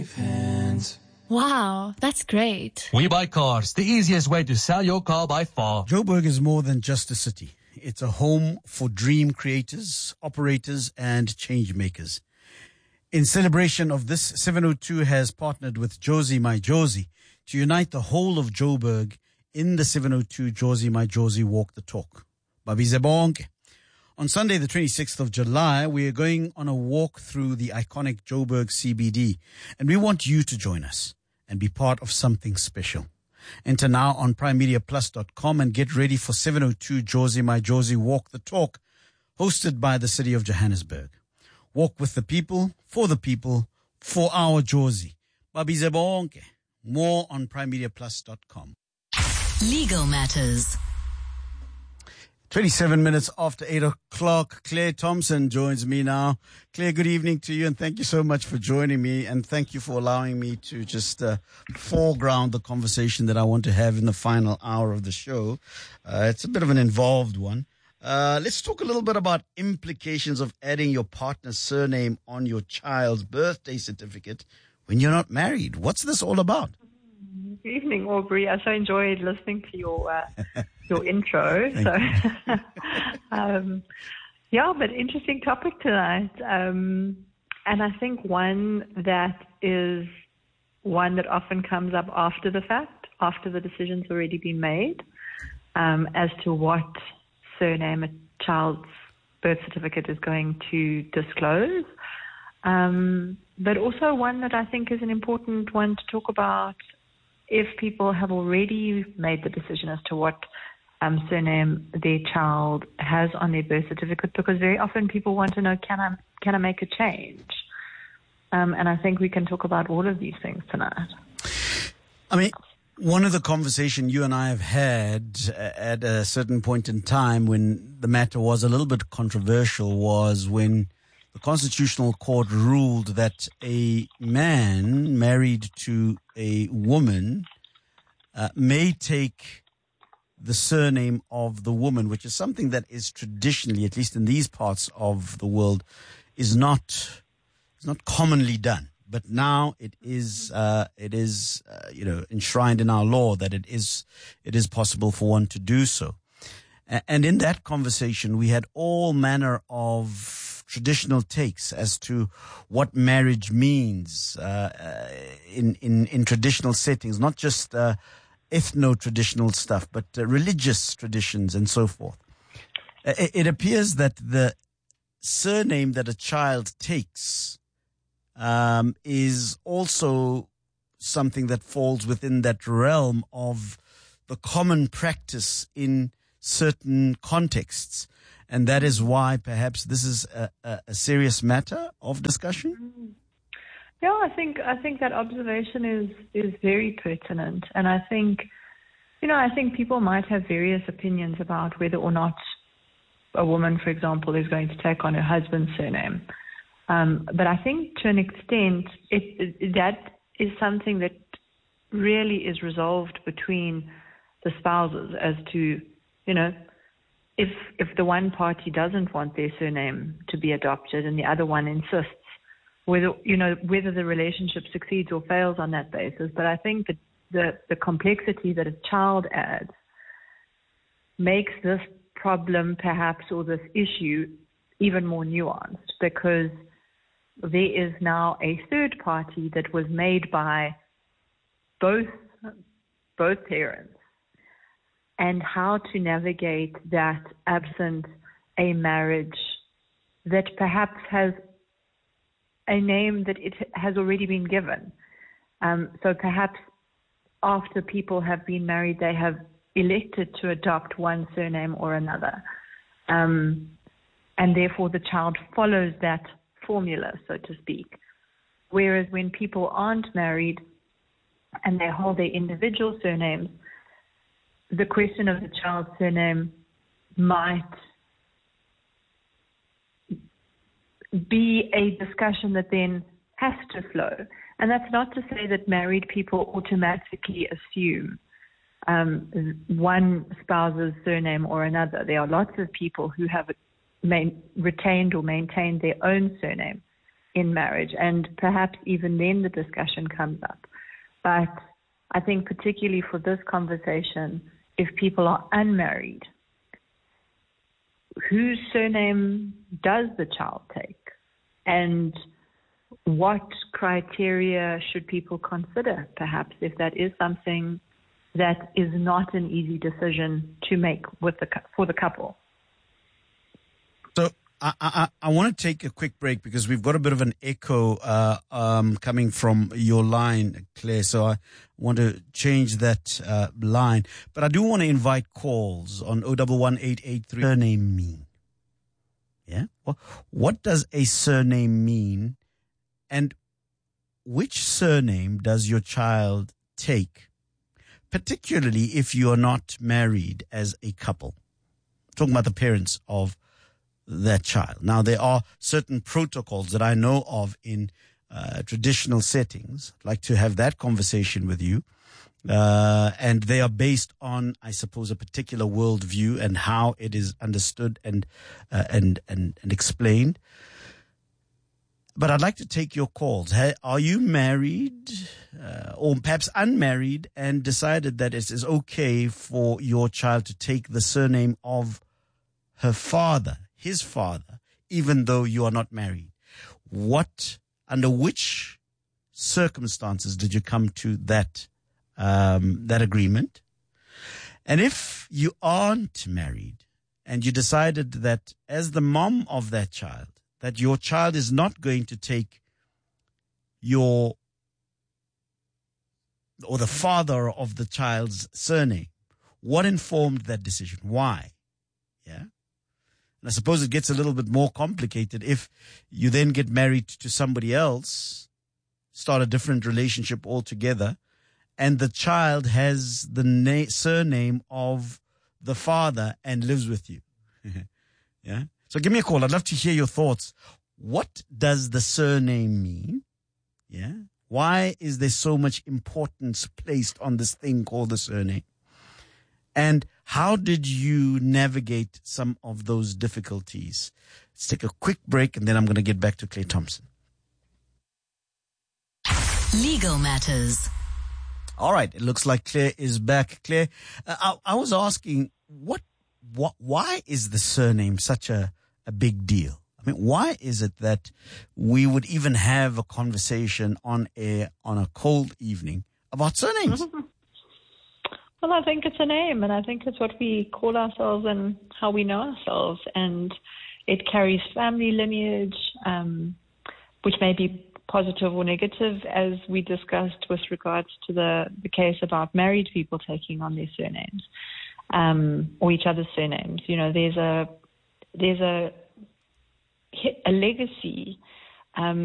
Wow, that's great. We Buy Cars, the easiest way to sell your car by far. Joburg is more than just a city. It's a home for dream creators, operators, and change makers. In celebration of this, 702 has partnered with Jozi My Jozi to unite the whole of Joburg in the 702 Jozi My Jozi Walk the Talk. Babize bonke. On Sunday, the 26th of July, we are going on a walk through the iconic Joburg CBD, and we want you to join us and be part of something special. Enter now on primemediaplus.com and get ready for 702 Jozi My Jozi Walk the Talk, hosted by the city of Johannesburg. Walk with the people, for our Jozi. Babize bonke. More on primemediaplus.com. Legal Matters. 27 minutes after 8 o'clock, Claire Thompson joins me now. Claire, good evening to you, and thank you so much for joining me, and thank you for allowing me to just foreground the conversation that I want to have in the final hour of the show. It's a bit of an involved one. Let's talk a little bit about implications of adding your partner's surname on your child's birthday certificate when you're not married. What's this all about? Good evening, Aubrey. I so enjoyed listening to your intro. But interesting topic tonight. And I think one that often comes up after the fact, after the decision's already been made, as to what surname a child's birth certificate is going to disclose. But also one that I think is an important one to talk about if people have already made the decision as to what surname their child has on their birth certificate, because very often people want to know, can I make a change? And I think we can talk about all of these things tonight. I mean, one of the conversations you and I have had at a certain point in time when the matter was a little bit controversial was when the Constitutional Court ruled that a man married to a woman may take the surname of the woman, which is something that is traditionally, at least in these parts of the world, is not commonly done. But now it is enshrined in our law that it is possible for one to do so. And in that conversation, we had all manner of traditional takes as to what marriage means in traditional settings, not just ethno-traditional stuff, but religious traditions and so forth. It appears that the surname that a child takes is also something that falls within that realm of the common practice in certain contexts. And that is why perhaps this is a serious matter of discussion. Yeah, I think that observation is very pertinent, and I think people might have various opinions about whether or not a woman, for example, is going to take on her husband's surname. But I think to an extent, that is something that really is resolved between the spouses as to, if the one party doesn't want their surname to be adopted and the other one insists, whether the relationship succeeds or fails on that basis. But I think that the complexity that a child adds makes this problem perhaps, or this issue, even more nuanced, because there is now a third party that was made by both parents, and how to navigate that absent a marriage that perhaps has a name that it has already been given. So perhaps after people have been married, they have elected to adopt one surname or another. And therefore the child follows that formula, so to speak. Whereas when people aren't married and they hold their individual surnames, the question of the child's surname might be a discussion that then has to flow. And that's not to say that married people automatically assume one spouse's surname or another. There are lots of people who have retained or maintained their own surname. in marriage, and perhaps even then the discussion comes up. But I think particularly for this conversation, if people are unmarried, whose surname does the child take? And what criteria should people consider, perhaps, if that is something that is not an easy decision to make for the couple? So I want to take a quick break because we've got a bit of an echo coming from your line, Claire. So I want to change that line. But I do want to invite calls on 011883. Surname mean? Yeah? What does a surname mean? And which surname does your child take? Particularly if you are not married as a couple. I'm talking about the parents of that child. Now, there are certain protocols that I know of in traditional settings. I'd like to have that conversation with you. And they are based on, I suppose, a particular worldview and how it is understood and explained. But I'd like to take your calls. Are you married or perhaps unmarried and decided that it is okay for your child to take the surname of her father, his father, even though you are not married? Under which circumstances did you come to that agreement? And if you aren't married and you decided that as the mom of that child, that your child is not going to take the father of the child's surname, what informed that decision? Why? Yeah. And I suppose it gets a little bit more complicated if you then get married to somebody else, start a different relationship altogether, and the child has the surname of the father and lives with you. Yeah. So give me a call. I'd love to hear your thoughts. What does the surname mean? Yeah. Why is there so much importance placed on this thing called the surname? And how did you navigate some of those difficulties? Let's take a quick break and then I'm going to get back to Claire Thompson. Legal Matters. All right. It looks like Claire is back. Claire, I was asking, why is the surname such a big deal? I mean, why is it that we would even have a conversation on air on a cold evening about surnames? Well, I think it's a name, and I think it's what we call ourselves and how we know ourselves. And it carries family lineage, which may be positive or negative, as we discussed with regards to the case about married people taking on their surnames, or each other's surnames. You know, there's a legacy